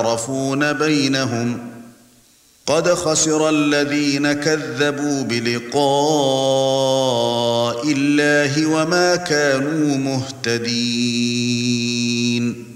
يتعارفون بينهم قد خسر الذين كذبوا بلقاء الله وما كانوا مهتدين